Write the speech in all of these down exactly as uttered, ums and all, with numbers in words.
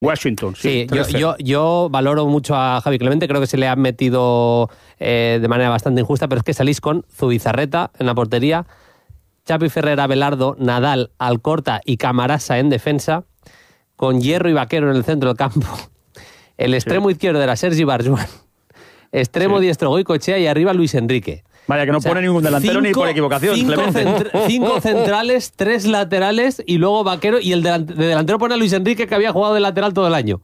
Washington, sí. Sí, yo, yo, yo valoro mucho a Javi Clemente, creo que se le ha metido eh, de manera bastante injusta, pero es que salís con Zubizarreta en la portería, Chapi Ferrer, Abelardo, Nadal, Alcorta y Camarasa en defensa, con Hierro y Vaquero en el centro del campo. El extremo sí. izquierdo era Sergi Barjuan, extremo sí. diestro Goicoechea y arriba Luis Enrique. Vaya, que no o sea, pone ningún delantero cinco, ni por equivocación, cinco, centr cinco centrales, tres laterales y luego Vaquero, y el delan de delantero pone a Luis Enrique, que había jugado de lateral todo el año.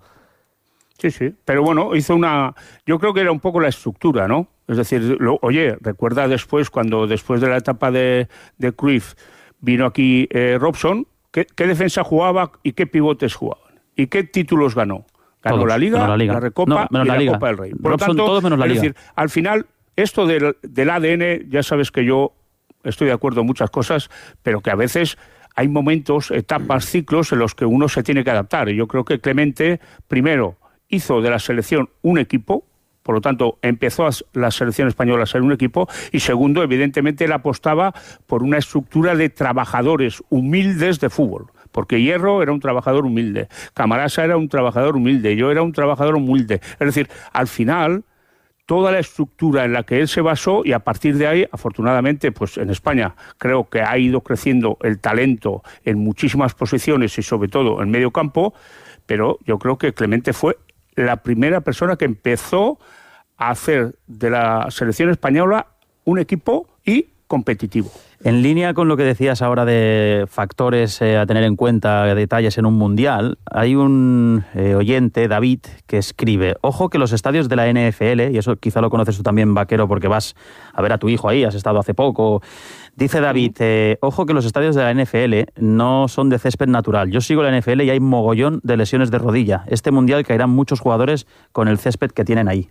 Sí, sí, pero bueno, hizo una... Yo creo que era un poco la estructura, ¿no? Es decir, lo, oye, recuerda después, cuando después de la etapa de, de Cruyff vino aquí eh, Robson, ¿qué, ¿qué defensa jugaba y qué pivotes jugaban? ¿Y qué títulos ganó? Ganó todos, la Liga, la, Liga. la Recopa no, y la, la Liga. Copa del Rey. Por Robson, lo tanto, todos menos la es Liga. decir, al final... Esto del, del A D N, ya sabes que yo estoy de acuerdo en muchas cosas, pero que a veces hay momentos, etapas, ciclos en los que uno se tiene que adaptar. Y yo creo que Clemente, primero, hizo de la selección un equipo, por lo tanto, empezó a la selección española a ser un equipo, y segundo, evidentemente, él apostaba por una estructura de trabajadores humildes de fútbol. Porque Hierro era un trabajador humilde, Camarasa era un trabajador humilde, yo era un trabajador humilde. Es decir, al final... toda la estructura en la que él se basó, y a partir de ahí, afortunadamente, pues en España creo que ha ido creciendo el talento en muchísimas posiciones y sobre todo en medio campo, pero yo creo que Clemente fue la primera persona que empezó a hacer de la selección española un equipo y competitivo. En línea con lo que decías ahora de factores eh, a tener en cuenta, detalles en un mundial, hay un eh, oyente, David, que escribe: ojo que los estadios de la N F L, y eso quizá lo conoces tú también, Vaquero, porque vas a ver a tu hijo ahí, has estado hace poco. Dice David, eh, ojo que los estadios de la N F L no son de césped natural. Yo sigo la N F L y hay mogollón de lesiones de rodilla. Este mundial caerán muchos jugadores con el césped que tienen ahí.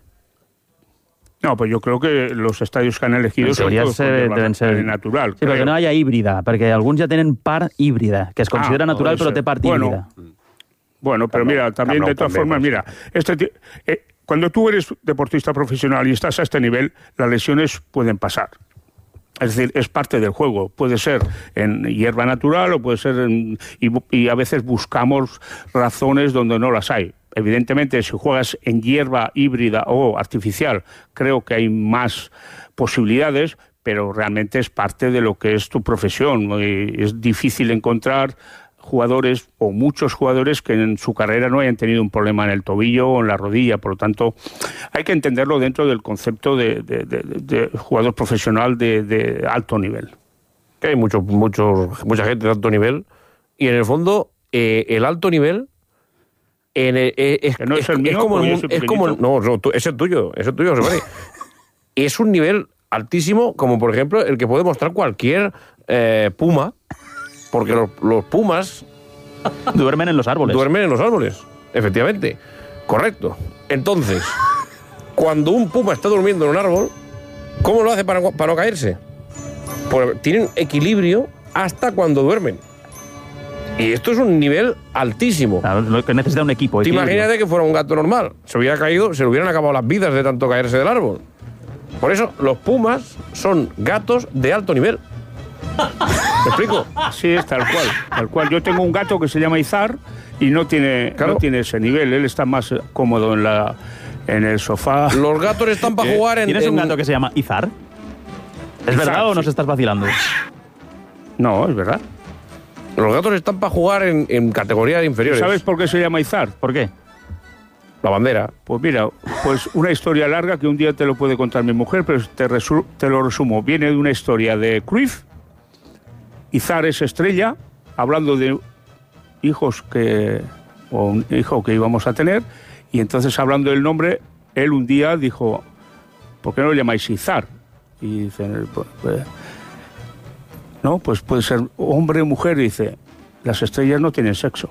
No, pues yo creo que los estadios que han elegido son todos se, deben ser natural. Sí, pero que no haya híbrida, porque algunos ya tienen par híbrida, que es considera ah, natural, pero te parte bueno, híbrida. Bueno, pero mira, también Cabrón, de todas también, formas, mira, este, eh, cuando tú eres deportista profesional y estás a este nivel, las lesiones pueden pasar. Es decir, es parte del juego. Puede ser en hierba natural o puede ser en... Y, y a veces buscamos razones donde no las hay. Evidentemente, si juegas en hierba híbrida o artificial, creo que hay más posibilidades, pero realmente es parte de lo que es tu profesión. Y es difícil encontrar jugadores o muchos jugadores que en su carrera no hayan tenido un problema en el tobillo o en la rodilla. Por lo tanto, hay que entenderlo dentro del concepto de, de, de, de jugador profesional de, de alto nivel. Que hay mucho, mucho, mucha gente de alto nivel y en el fondo eh, el alto nivel en el, eh, es, no es, es, el mío, es como el, es como el, no, no, es el tuyo, es el tuyo, José Mari. Es un nivel altísimo, como por ejemplo el que puede mostrar cualquier eh, puma. Porque los, los pumas... duermen en los árboles. Duermen en los árboles, efectivamente. Correcto. Entonces, cuando un puma está durmiendo en un árbol, ¿cómo lo hace para, para no caerse? Pues tienen equilibrio hasta cuando duermen. Y esto es un nivel altísimo. Claro, lo que necesita un equipo. Te imagínate que fuera un gato normal. Se hubiera caído, se le hubieran acabado las vidas de tanto caerse del árbol. Por eso, los pumas son gatos de alto nivel. ¿Me explico? Sí, es tal cual, tal cual. Yo tengo un gato que se llama Izar y no tiene, claro. no tiene ese nivel. Él está más cómodo en la en el sofá. Los gatos están para jugar en... ¿Tienes en... un gato que se llama Izar? ¿Es Izar, verdad o nos sí. estás vacilando? No, es verdad. Los gatos están para jugar en, en categorías inferiores. ¿Sabes por qué se llama Izar? ¿Por qué? La bandera. Pues mira, pues una historia larga que un día te lo puede contar mi mujer, pero te, resu te lo resumo. Viene de una historia de Cruyff. Izar es estrella, hablando de hijos que, o un hijo que íbamos a tener, y entonces hablando del nombre, él un día dijo, ¿por qué no lo llamáis Izar? Y dice, pues, pues, no, pues puede ser hombre o mujer, y dice, las estrellas no tienen sexo.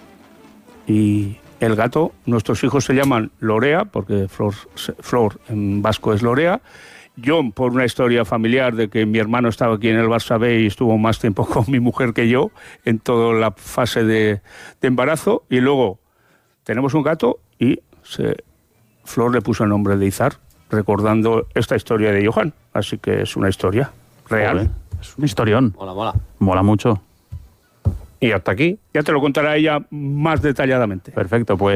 Y el gato, nuestros hijos se llaman Lorea, porque Flor, Flor en vasco es Lorea. John, por una historia familiar de que mi hermano estaba aquí en el Barça B y estuvo más tiempo con mi mujer que yo en toda la fase de, de embarazo. Y luego tenemos un gato y se, Flor le puso el nombre de Izar, recordando esta historia de Johan. Así que es una historia real. Joder, es un historión. Mola, mola. Mola mucho. Y hasta aquí. Ya te lo contará ella más detalladamente. Perfecto, pues